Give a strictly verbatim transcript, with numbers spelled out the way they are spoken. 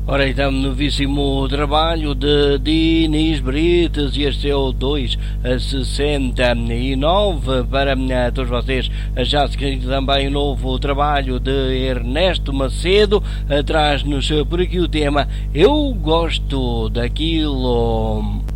Ora, então, novíssimo trabalho de Dinis Brites, e este é o duzentos e sessenta e nove. Para todos vocês, já seguindo também o novo trabalho de Ernesto Macedo, traz-nos por aqui o tema Eu Gosto Daquilo.